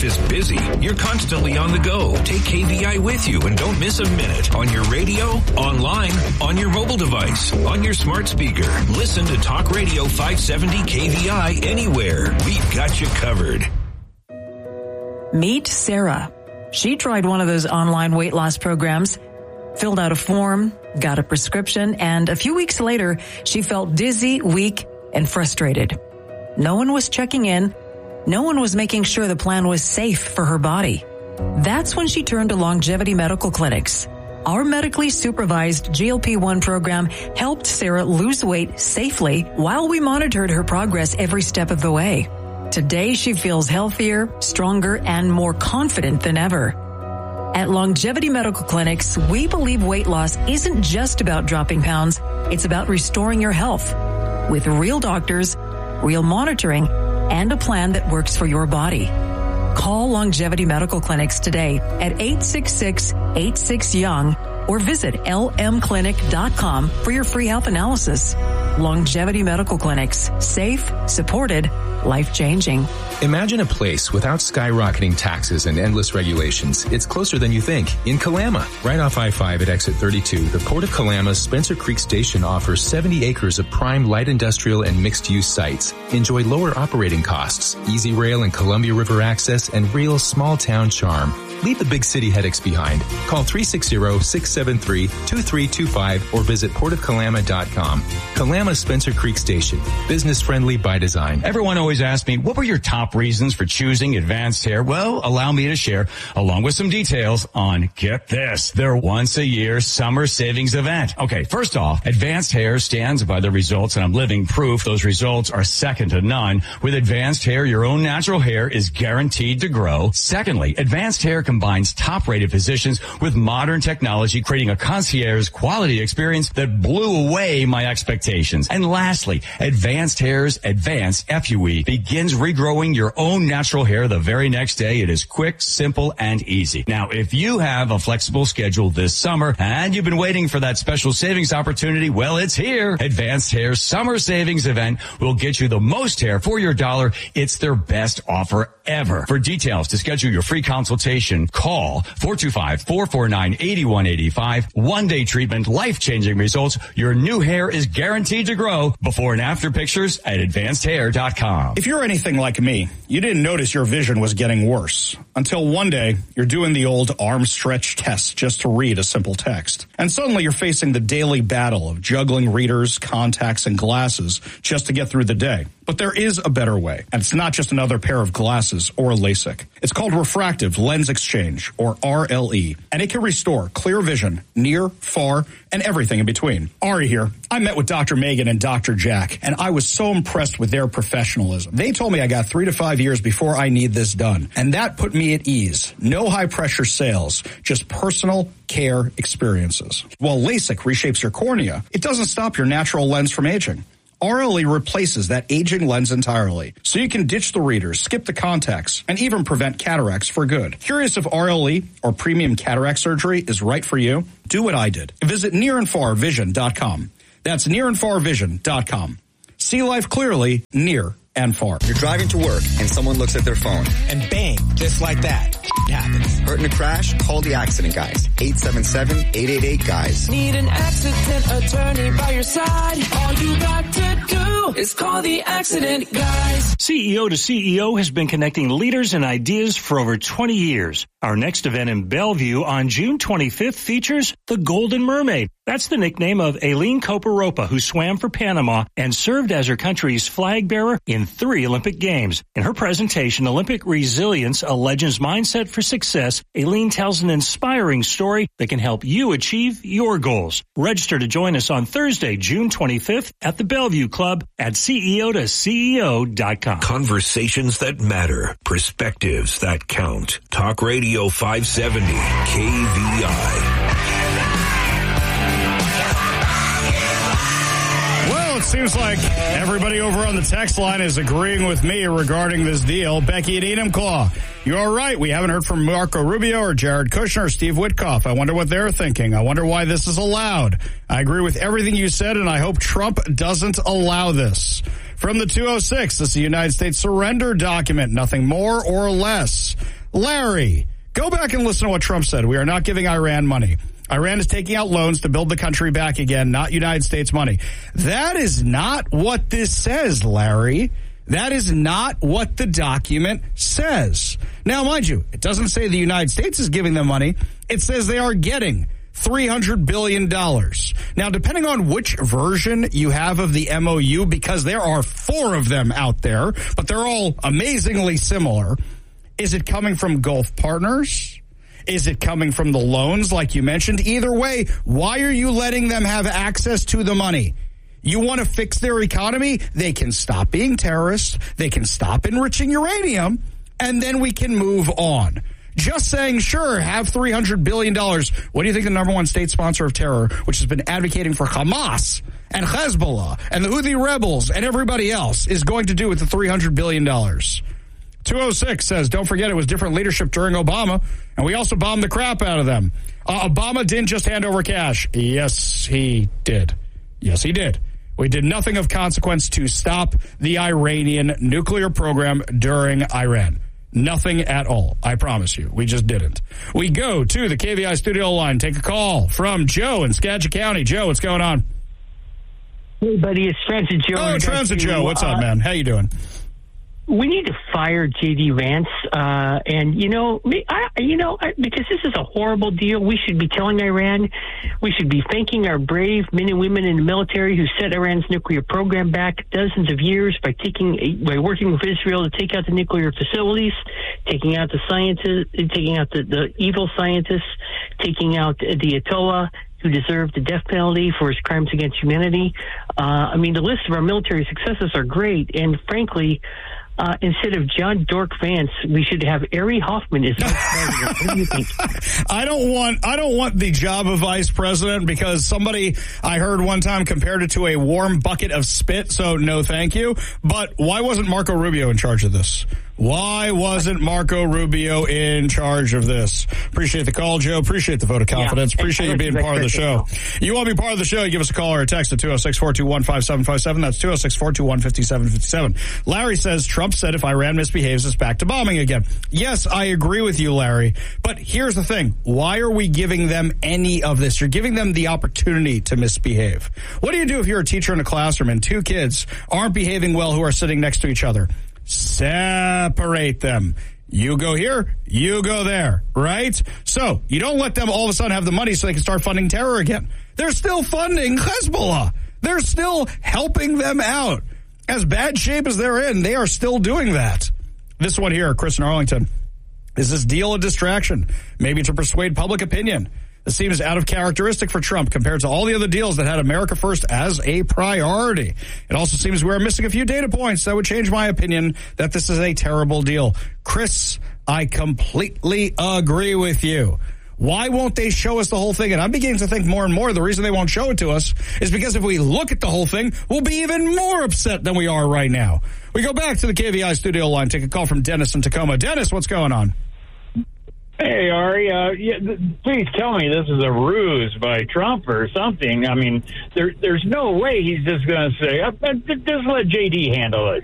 life is busy. You're constantly on the go. Take KVI with you and don't miss a minute. On your radio, online, on your mobile device, on your smart speaker. Listen to Talk Radio 570 KVI anywhere. We've got you covered. Meet Sarah. She tried one of those online weight loss programs, filled out a form, got a prescription, and a few weeks later, she felt dizzy, weak, and frustrated. No one was checking in. No one was making sure the plan was safe for her body. That's when she turned to Longevity Medical Clinics. Our medically supervised GLP-1 program helped Sarah lose weight safely while we monitored her progress every step of the way. Today, she feels healthier, stronger, and more confident than ever. At Longevity Medical Clinics, we believe weight loss isn't just about dropping pounds. It's about restoring your health with real doctors, real monitoring, and a plan that works for your body. Call Longevity Medical Clinics today at 866-86-YOUNG or visit lmclinic.com for your free health analysis. Longevity Medical Clinics. Safe, supported, life-changing. Imagine a place without skyrocketing taxes and endless regulations. It's closer than you think. In Kalama, right off I-5 at exit 32, the Port of Kalama's Spencer Creek Station offers 70 acres of prime light industrial and mixed-use sites. Enjoy lower operating costs, easy rail and Columbia River access, and real small-town charm. Leave the big city headaches behind. Call 360-673-2325 or visit portofkalama.com. Kalama Spencer Creek Station. Business friendly by design. Everyone always asks me, what were your top reasons for choosing Advanced Hair? Well, allow me to share, along with some details on, get this, their once-a-year summer savings event. Okay, first off, Advanced Hair stands by the results, and I'm living proof those results are second to none. With Advanced Hair, your own natural hair is guaranteed to grow. Secondly, Advanced Hair combines top-rated physicians with modern technology, creating a concierge quality experience that blew away my expectations. And lastly, Advanced Hair's Advanced FUE begins regrowing your own natural hair the very next day. It is quick, simple, and easy. Now, if you have a flexible schedule this summer and you've been waiting for that special savings opportunity, well, it's here. Advanced Hair's Summer Savings Event will get you the most hair for your dollar. It's their best offer ever. For details to schedule your free consultation, call 425-449-8185. One-day treatment, life-changing results. Your new hair is guaranteed to grow. Before and after pictures at advancedhair.com. If you're anything like me, you didn't notice your vision was getting worse until one day you're doing the old arm stretch test just to read a simple text. And suddenly you're facing the daily battle of juggling readers, contacts, and glasses just to get through the day. But there is a better way, and it's not just another pair of glasses or a LASIK. It's called refractive lens exchange, or RLE, and it can restore clear vision near, far, and everything in between. Ari here. I met with Dr. Megan and Dr. Jack, and I was so impressed with their professionalism. They told me I got 3 to 5 years before I need this done, and that put me at ease. No high-pressure sales, just personal care experiences. While LASIK reshapes your cornea, it doesn't stop your natural lens from aging. RLE replaces that aging lens entirely, so you can ditch the readers, skip the contacts, and even prevent cataracts for good. Curious if RLE, or premium cataract surgery, is right for you? Do what I did. Visit nearandfarvision.com. That's nearandfarvision.com. See life clearly, near and far. You're driving to work and someone looks at their phone. And bang, just like that, it happens. Hurt in a crash? Call the Accident Guys. 877-888-GUYS. Need an accident attorney by your side? All you got to do is call the Accident Guys. CEO to CEO has been connecting leaders and ideas for over 20 years. Our next event in Bellevue on June 25th features the Golden Mermaid. That's the nickname of Aileen Coparopa, who swam for Panama and served as her country's flag bearer in 3 Olympic Games. In her presentation, Olympic Resilience, A Legend's Mindset for Success, Aileen tells an inspiring story that can help you achieve your goals. Register to join us on Thursday, June 25th at the Bellevue Club at CEO2CEO.com. Conversations that matter. Perspectives that count. Talk Radio 570 KVI. It seems like everybody over on the text line is agreeing with me regarding this deal. Becky at Enumclaw, you're right. We haven't heard from Marco Rubio or Jared Kushner or Steve Witkoff. I wonder what they're thinking. I wonder why this is allowed. I agree with everything you said, and I hope Trump doesn't allow this. From the 206, this is the United States surrender document, nothing more or less. Larry, go back and listen to what Trump said. We are not giving Iran money. Iran is taking out loans to build the country back again, not United States money. That is not what this says, Larry. That is not what the document says. Now, mind you, it doesn't say the United States is giving them money. It says they are getting $300 billion. Now, depending on which version you have of the MOU, because there are 4 of them out there, but they're all amazingly similar, is it coming from Gulf partners? Is it coming from the loans, like you mentioned? Either way, why are you letting them have access to the money? You want to fix their economy? They can stop being terrorists. They can stop enriching uranium, and then we can move on. Just saying, sure, have $300 billion. What do you think the number one state sponsor of terror, which has been advocating for Hamas and Hezbollah and the Houthi rebels and everybody else, is going to do with the $300 billion? 206 says, don't forget it was different leadership during Obama, and we also bombed the crap out of them. Obama didn't just hand over cash. Yes, he did. Yes, he did. We did nothing of consequence to stop the Iranian nuclear program during Iran. Nothing at all. I promise you. We just didn't. We go to the KVI studio line. Take a call from Joe in Skagit County. Joe, what's going on? Hey, buddy, it's Transit Joe. Oh, Transit Joe. What's up, man? How you doing? We need to fire J.D. Vance, and because this is a horrible deal, we should be telling Iran, we should be thanking our brave men and women in the military who set Iran's nuclear program back dozens of years by working with Israel to take out the nuclear facilities, taking out the scientists, taking out the evil scientists, taking out the Ayatollah, who deserved the death penalty for his crimes against humanity. The list of our military successes are great, and frankly, instead of John Dork Vance, we should have Ari Hoffman as vice president. What do you think? I don't want the job of vice president, because somebody I heard one time compared it to a warm bucket of spit, so no thank you. But why wasn't Marco Rubio in charge of this? Why wasn't Marco Rubio in charge of this? Appreciate the call, Joe. Appreciate the vote of confidence. Appreciate you being part of the show. You want to be part of the show, you give us a call or a text at 206-421-5757. That's 206-421-5757. Larry says, Trump said if Iran misbehaves, it's back to bombing again. Yes, I agree with you, Larry. But here's the thing. Why are we giving them any of this? You're giving them the opportunity to misbehave. What do you do if you're a teacher in a classroom and 2 kids aren't behaving well who are sitting next to each other? Separate them. You go here, you go there, right? So you don't let them all of a sudden have the money so they can start funding terror again. They're still funding Hezbollah. They're still helping them out. As bad shape as they're in, they are still doing that. This one here, Chris in Arlington. Is this deal a distraction? Maybe to persuade public opinion. This seems out of characteristic for Trump compared to all the other deals that had America first as a priority. It also seems we're missing a few data points that would change my opinion that this is a terrible deal. Chris, I completely agree with you. Why won't they show us the whole thing? And I'm beginning to think more and more the reason they won't show it to us is because if we look at the whole thing, we'll be even more upset than we are right now. We go back to the KVI studio line. Take a call from Dennis in Tacoma. Dennis, what's going on? Hey, Ari, please tell me this is a ruse by Trump or something. I mean, there's no way he's just going to say, just let J.D. handle it.